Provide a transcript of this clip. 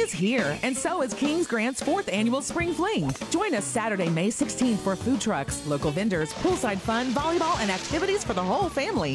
is here, and so is Kings Grant's 4th annual Spring Fling. Join us Saturday, May 16th for food trucks, local vendors, poolside fun, volleyball, and activities for the whole family.